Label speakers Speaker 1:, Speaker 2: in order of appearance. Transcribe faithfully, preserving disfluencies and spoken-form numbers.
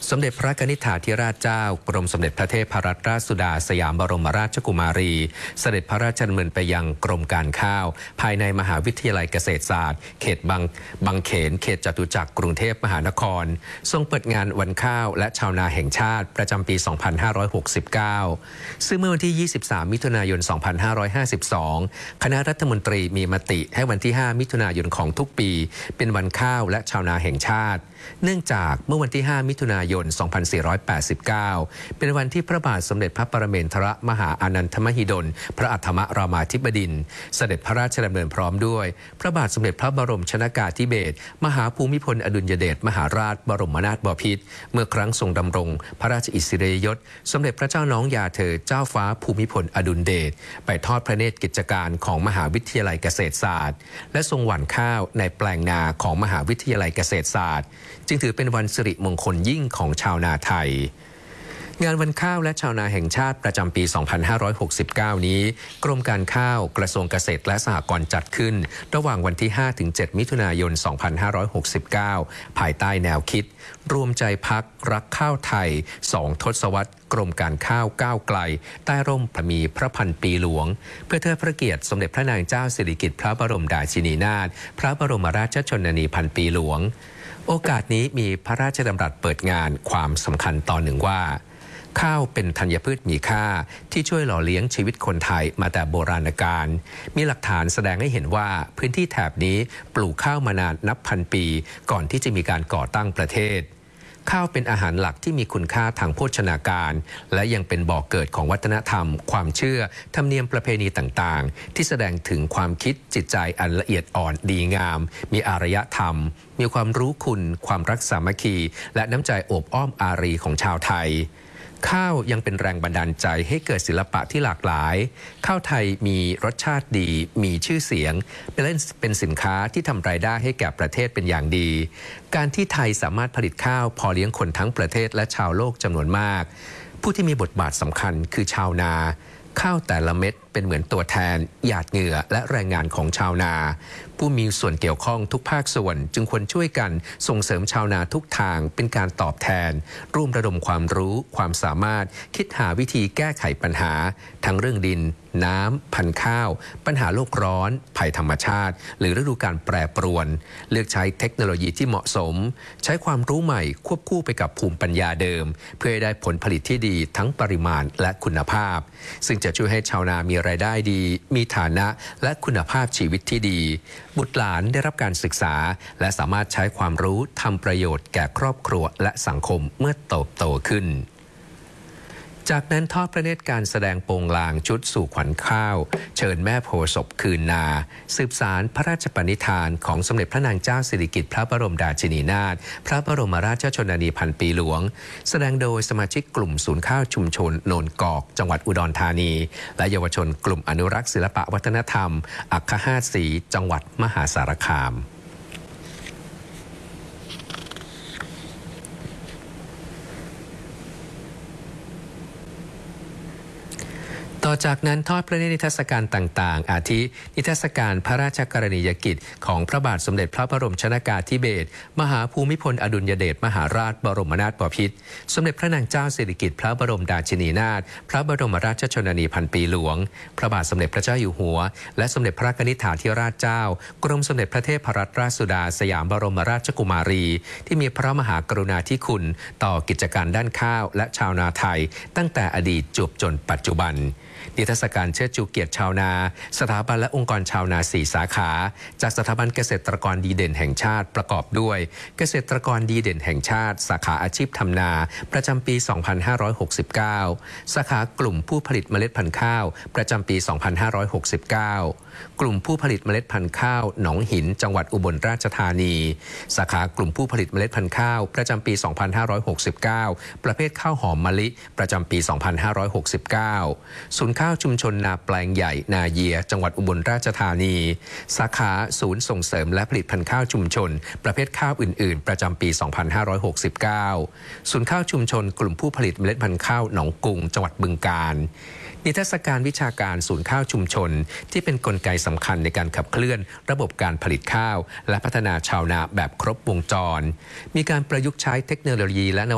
Speaker 1: สมเด็จพระกนิษฐาธิราชเจ้ากรมสมเด็จพระเทพรัตนราชสุดาสยามบรมราชกุมารีเสด็จพระราชดำเนินไปยังกรมการข้าวภายในมหาวิทยาลัยเกษตรศาสตร์เขตบางบางเขนเขตจตุจักรกรุงเทพมหานครทรงเปิดงานวันข้าวและชาวนาแห่งชาติประจำปี สองพันห้าร้อยหกสิบเก้า ซึ่งเมื่อวันที่ ยี่สิบสาม มิถุนายน สองพันห้าร้อยห้าสิบสอง คณะรัฐมนตรีมีมติให้วันที่ ห้า มิถุนายนของทุกปีเป็นวันข้าวและชาวนาแห่งชาติเนื่องจากเมื่อวันที่ ห้า มิถุนายน สองพันสี่ร้อยแปดสิบเก้า เป็นวันที่พระบาทสมเด็จพระปรเมนทรมหาอานันทมหิดลพระอัฏฐมรามาธิบดินทร์เสด็จพระราชดำเนินพร้อมด้วยพระบาทสมเด็จพระบรมชนกาธิเบศรมหาภูมิพลอดุลยเดชมหาราชบรมนาถบพิตรเมื่อครั้งทรงดำรงพระราชอิสริยยศสมเด็จพระเจ้าน้องยาเธอเจ้าฟ้าภูมิพลอดุลเดชไปทอดพระเนตรกิจการของมหาวิทยาลัยเกษตรศาสตร์และทรงหว่านข้าวในแปลงนาของมหาวิทยาลัยเกษตรศาสตร์จึงถือเป็นวันสิริมงคลยิ่งของชาวนาไทยงานวันข้าวและชาวนาแห่งชาติประจำปี สองพันห้าร้อยหกสิบเก้า นี้กรมการข้าวกระทรวงเกษตรและสหกรณ์จัดขึ้นระหว่างวันที่ ห้าถึงเจ็ด มิถุนายน สองพันห้าร้อยหกสิบเก้า ภายใต้แนวคิดรวมใจพักรักข้าวไทยสองทศวรรษกรมการข้าวก้าวไกลใต้ร่มพระมีพระพันปีหลวงเพื่อเทิดพระเกียรติสมเด็จพระนางเจ้าสิริกิติ์พระบรมราชินีนาถพระบรมราชชนนีพันปีหลวงโอกาสนี้มีพระราชดำรัสเปิดงานความสำคัญตอนหนึ่งว่าข้าวเป็นธัญพืชมีค่าที่ช่วยหล่อเลี้ยงชีวิตคนไทยมาแต่โบราณกาลมีหลักฐานแสดงให้เห็นว่าพื้นที่แถบนี้ปลูกข้าวมานานนับพันปีก่อนที่จะมีการก่อตั้งประเทศข้าวเป็นอาหารหลักที่มีคุณค่าทางโภชนาการและยังเป็นบ่อกเกิดของวัฒนธรรมความเชื่อธรรมเนียมประเพณีต่างๆที่แสดงถึงความคิดจิตใจอันละเอียดอ่อนดีงามมีอารยธรรมมีความรู้คุณความรักสามัคคีและน้ำใจโอบอ้อมอารีของชาวไทยข้าวยังเป็นแรงบันดาลใจให้เกิดศิลปะที่หลากหลายข้าวไทยมีรสชาติดีมีชื่อเสียงเป็นสินค้าที่ทำรายได้ให้แก่ประเทศเป็นอย่างดีการที่ไทยสามารถผลิตข้าวพอเลี้ยงคนทั้งประเทศและชาวโลกจำนวนมากผู้ที่มีบทบาทสำคัญคือชาวนาข้าวแต่ละเม็ดเป็นเหมือนตัวแทนหยาดเหงื่อและแรงงานของชาวนาผู้มีส่วนเกี่ยวข้องทุกภาคส่วนจึงควรช่วยกันส่งเสริมชาวนาทุกทางเป็นการตอบแทนร่วมระดมความรู้ความสามารถคิดหาวิธีแก้ไขปัญหาทั้งเรื่องดินน้ำพันธุ์ข้าวปัญหาโลกร้อนภัยธรรมชาติหรือฤดูกาลแปรปรวนเลือกใช้เทคโนโลยีที่เหมาะสมใช้ความรู้ใหม่ควบคู่ไปกับภูมิปัญญาเดิมเพื่อให้ได้ผลผลิตที่ดีทั้งปริมาณและคุณภาพซึ่งจะช่วยให้ชาวนามีรายได้ดีมีฐานะและคุณภาพชีวิตที่ดีบุตรหลานได้รับการศึกษาและสามารถใช้ความรู้ทำประโยชน์แก่ครอบครัวและสังคมเมื่อโตโตขึ้นจากนั้นทอดพระเนตรการแสดงโปงลางชุดสู่ขวัญข้าวเชิญแม่โพธิ์ศพคืนนาสืบสารพระราชปณิธานของสมเด็จพระนางเจ้าสิริกิติ์พระบรมราชินีนาถพระบรมราชชนนีพันปีหลวงแสดงโดยสมาชิกกลุ่มศูนย์ข้าวชุมชนโนนกอกจังหวัดอุดรธานีและเยาวชนกลุ่มอนุรักษ์ศิลปวัฒนธรรมอัคคหาสีจังหวัดมหาสารคามต่อจากนั้นทอดพระเนตรนิทรรศการต่างๆอาทินิทรรศการพระราชกรณียกิจของพระบาทสมเด็จพระบรมชนกาธิเบศรมหาภูมิพลอดุลยเดชมหาราชบรมนาถบพิตรสมเด็จพระนางเจ้าสิริกิติ์พระบรมราชินีนาถพระบรมราชชนนีพันปีหลวงพระบาทสมเด็จพระเจ้าอยู่หัวและสมเด็จพระกนิษฐาธิราชเจ้ากรมสมเด็จพระเทพรัตนราชสุดาสยามบรมราชกุมารีที่มีพระมหากรุณาธิคุณต่อกิจการด้านข้าวและชาวนาไทยตั้งแต่อดีตจวบจนปัจจุบันนิทรรศการเชิดชูเกียรติชาวนาสถาบันและองค์กรชาวนาสี่สาขาจากสถาบันเกษตรกรดีเด่นแห่งชาติประกอบด้วยเกษตรกรดีเด่นแห่งชาติสาขาอาชีพทำนาประจำปี สองพันห้าร้อยหกสิบเก้า สาขากลุ่มผู้ผลิตเมล็ดพันธุ์ข้าวประจำปี สองพันห้าร้อยหกสิบเก้ากลุ่มผู้ผลิตเมล็ดพันธุ์ข้าวหนองหินจังหวัดอุบลราชธานีสาขากลุ่มผู้ผลิตเมล็ดพันธุ์ข้าวประจำปี สองพันห้าร้อยหกสิบเก้า ประเภทข้าวหอมมะลิประจำปี สองพันห้าร้อยหกสิบเก้า ศูนย์ข้าวชุมชนนาแปลงใหญ่นาเยียจังหวัดอุบลราชธานีสาขาศูนย์ส่งเสริมและผลิตพันธุ์ข้าวชุมชนประเภทข้าวอื่นๆประจำปี สองพันห้าร้อยหกสิบเก้า ศูนย์ข้าวชุมชนกลุ่มผู้ผลิตเมล็ดพันธุ์ข้าวหนองกุงจังหวัดบึงกาฬ นิทรรศการวิชาการศูนย์ข้าวชุมชนที่เป็นกลไกสำคัญในการขับเคลื่อนระบบการผลิตข้าวและพัฒนาชาวนาแบบครบวงจรมีการประยุกต์ใช้เทคโนโลยีและ